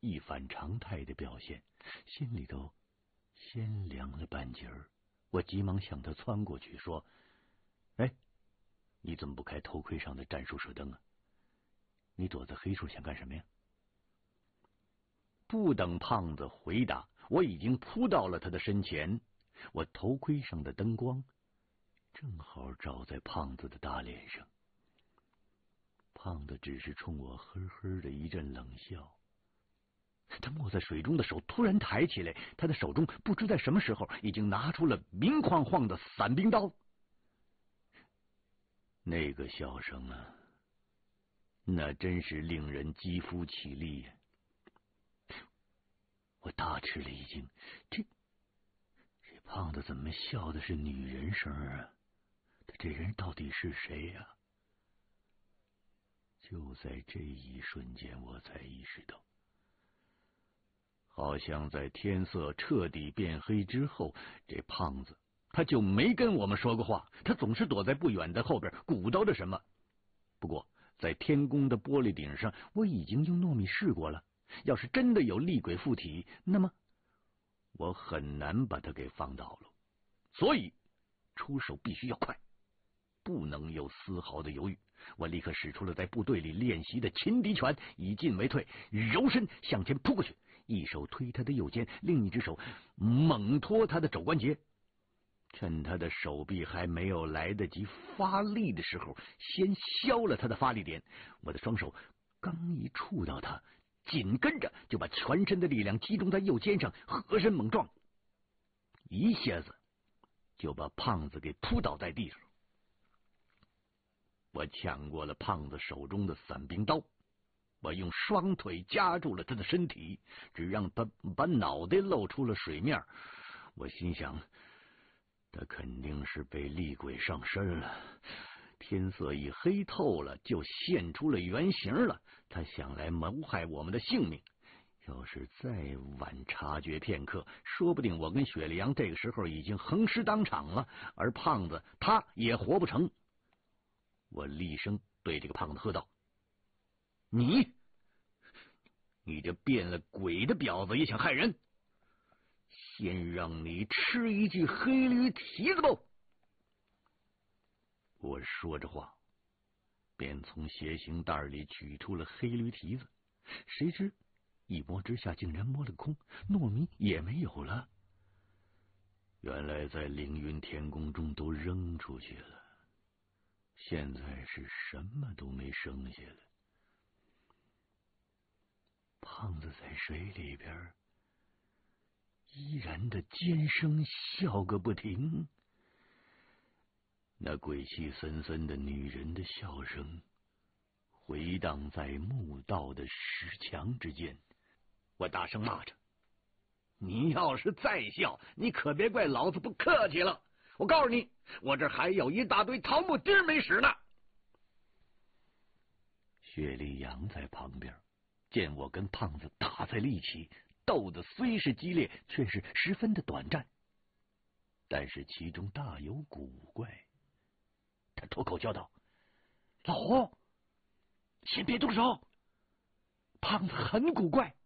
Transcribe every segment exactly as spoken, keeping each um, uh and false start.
一反常态的表现，心里头先凉了半截儿。我急忙向他窜过去，说：“哎，你怎么不开头盔上的战术射灯啊？你躲在黑处想干什么呀？”不等胖子回答，我已经扑到了他的身前。我头盔上的灯光正好照在胖子的大脸上。胖子只是冲我呵呵的一阵冷笑，他没在水中的手突然抬起来，他的手中不知在什么时候已经拿出了明晃晃的伞兵刀。那个笑声啊，那真是令人肌肤起立呀！我大吃了一惊，这这胖子怎么笑的是女人声啊？他这人到底是谁呀？就在这一瞬间，我才意识到，好像在天色彻底变黑之后，这胖子他就没跟我们说过话，他总是躲在不远的后边鼓捣着什么。不过在天宫的玻璃顶上，我已经用糯米试过了，要是真的有厉鬼附体，那么我很难把他给放倒了。所以出手必须要快，不能有丝毫的犹豫。我立刻使出了在部队里练习的擒敌拳，以进为退，柔身向前扑过去，一手推他的右肩，另一只手猛拖他的肘关节。趁他的手臂还没有来得及发力的时候，先削了他的发力点。我的双手刚一触到他，紧跟着就把全身的力量集中在右肩上，合身猛撞，一下子就把胖子给扑倒在地上。我抢过了胖子手中的伞兵刀，我用双腿夹住了他的身体，只让他把脑袋露出了水面。我心想，他肯定是被厉鬼上身了，天色一黑透了，就现出了原形了。他想来谋害我们的性命，要是再晚察觉片刻，说不定我跟雪莉杨这个时候已经横尸当场了，而胖子他也活不成。我厉声对这个胖子喝道：“你，你这变了鬼的婊子也想害人！先让你吃一具黑驴蹄子吧！”我说着话，便从鞋型袋里取出了黑驴蹄子，谁知一摸之下竟然摸了空，糯米也没有了。原来在凌云天宫中都扔出去了，现在是什么都没剩下了。胖子在水里边依然的尖声笑个不停，那鬼气森森的女人的笑声回荡在墓道的石墙之间。我大声骂着：“你要是再笑，你可别怪老子不客气了！我告诉你，我这还有一大堆桃木钉没使呢！”雪莉杨在旁边见我跟胖子打在了一起，斗得虽是激烈，却是十分的短暂，但是其中大有古怪。他脱口叫道：“老胡，先别动手，胖子很古怪。”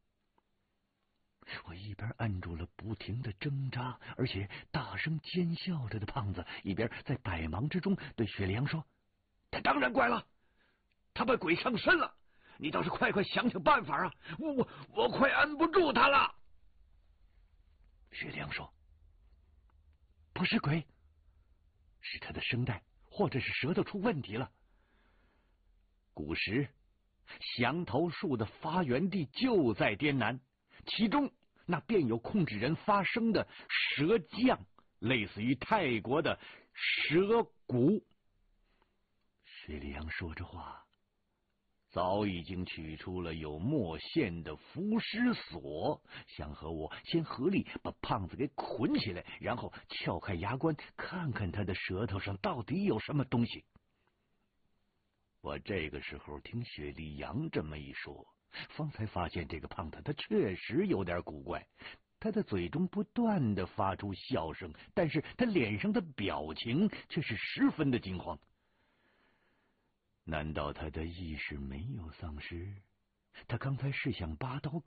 我一边按住了不停的挣扎而且大声尖笑着的胖子，一边在百忙之中对雪莉杨说：“他当然怪了，他被鬼上身了，你倒是快快想想办法啊！我我我快按不住他了。”雪莉杨说：“不是鬼，是他的声带或者是舌头出问题了。古时降头术的发源地就在滇南，其中那便有控制人发声的舌降，类似于泰国的舌骨。”雪莉杨说着话，早已经取出了有墨线的浮尸锁，想和我先合力把胖子给捆起来，然后撬开牙关，看看他的舌头上到底有什么东西。我这个时候听雪莉杨这么一说，方才发现这个胖子他确实有点古怪，他的嘴中不断的发出笑声，但是他脸上的表情却是十分的惊慌。难道他的意识没有丧失？他刚才是想拔刀